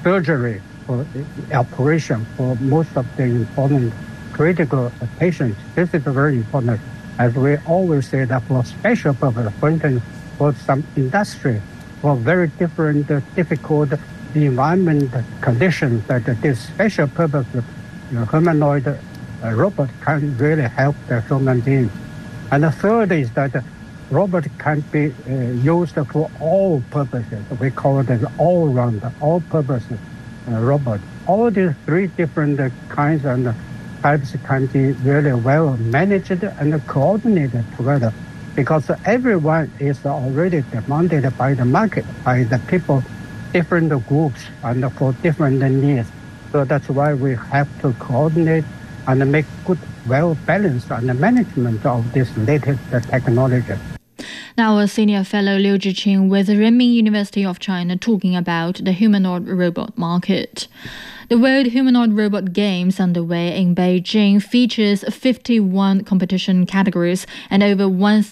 surgery or operation for most of the important critical patients. This is very important. As we always say that for special purpose, for instance, for some industry, for very different difficult environment conditions, that this special purpose humanoid robot can really help the human being. And the third is that robot can be used for all purposes. We call it an all-round, all-purpose robot. All these three different kinds and types can be really well managed and coordinated together, because everyone is already demanded by the market, by the people, different groups, and for different needs. So that's why we have to coordinate and make good, well-balanced and management of this latest technology. Now, a senior fellow Liu Zhiqing with Renmin University of China talking about the humanoid robot market. The World Humanoid Robot Games underway in Beijing features 51 competition categories and over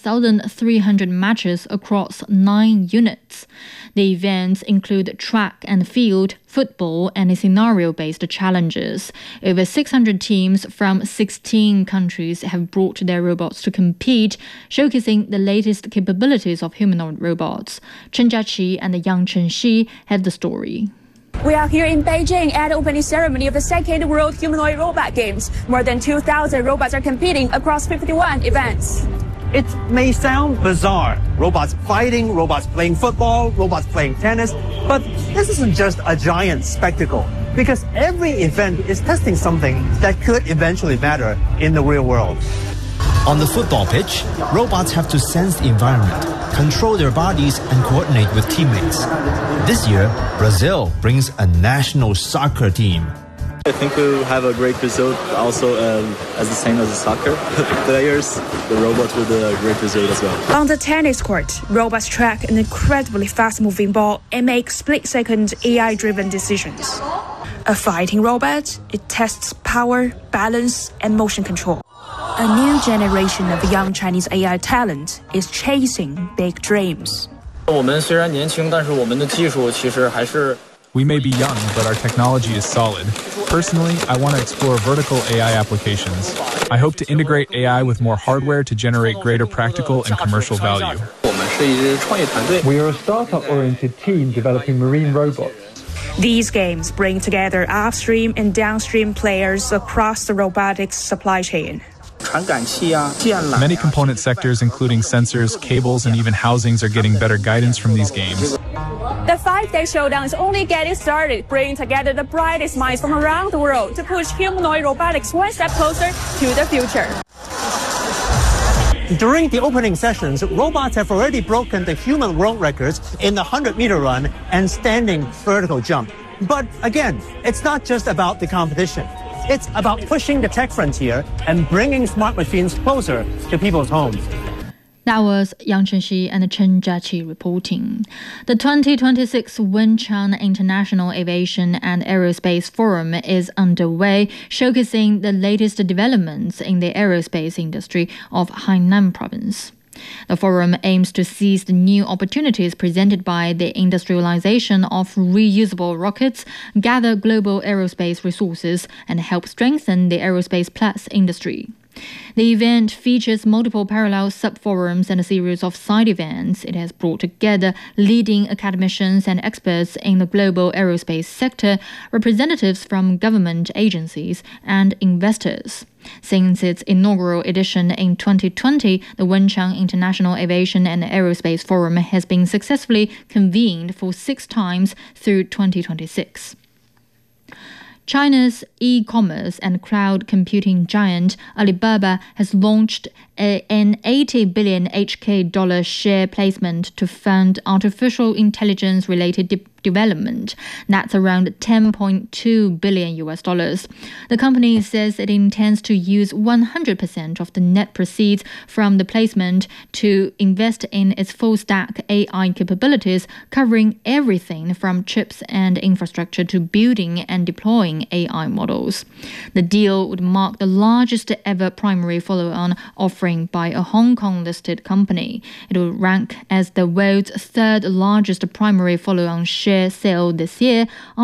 1,300 matches across 9 units. The events include track and field, football, and scenario-based challenges. Over 600 teams from 16 countries have brought their robots to compete, showcasing the latest capabilities of humanoid robots. Chen Jiaqi and Yang Chenxi have the story. We are here in Beijing at the opening ceremony of the second World Humanoid Robot Games. More than 2,000 robots are competing across 51 events. It may sound bizarre. Robots fighting, robots playing football, robots playing tennis. But this isn't just a giant spectacle, because every event is testing something that could eventually matter in the real world. On the football pitch, robots have to sense the environment, control their bodies, and coordinate with teammates. This year, Brazil brings a national soccer team. I think we will have a great result also as the same as the soccer players. The robots will do a great result as well. On the tennis court, robots track an incredibly fast-moving ball and make split-second AI-driven decisions. A fighting robot, it tests power, balance, and motion control. A new generation of young Chinese AI talent is chasing big dreams. We may be young, but our technology is solid. Personally, I want to explore vertical AI applications. I hope to integrate AI with more hardware to generate greater practical and commercial value. We are a startup-oriented team developing marine robots. These games bring together upstream and downstream players across the robotics supply chain. Many component sectors, including sensors, cables, and even housings, are getting better guidance from these games. The 5-day showdown is only getting started, bringing together the brightest minds from around the world to push humanoid robotics one step closer to the future. During the opening sessions, robots have already broken the human world records in the 100-meter run and standing vertical jump. But again, it's not just about the competition. It's about pushing the tech frontier and bringing smart machines closer to people's homes. That was Yang Chenxi and Chen Jiaqi reporting. The 2026 Wenchang International Aviation and Aerospace Forum is underway, showcasing the latest developments in the aerospace industry of Hainan province. The forum aims to seize the new opportunities presented by the industrialization of reusable rockets, gather global aerospace resources, and help strengthen the aerospace plus industry. The event features multiple parallel sub-forums and a series of side events. It has brought together leading academicians and experts in the global aerospace sector, representatives from government agencies, and investors. Since its inaugural edition in 2020, the Wenchang International Aviation and Aerospace Forum has been successfully convened for 6 times through 2026. China's e-commerce and cloud computing giant Alibaba has launched an 80 billion HK dollar share placement to fund artificial intelligence related development. That's around $10.2 billion. The company says it intends to use 100% of the net proceeds from the placement to invest in its full stack AI capabilities, covering everything from chips and infrastructure to building and deploying AI models. The deal would mark the largest ever primary follow-on offering by a Hong Kong-listed company. It will rank as the world's 3rd largest primary follow-on share sale this year,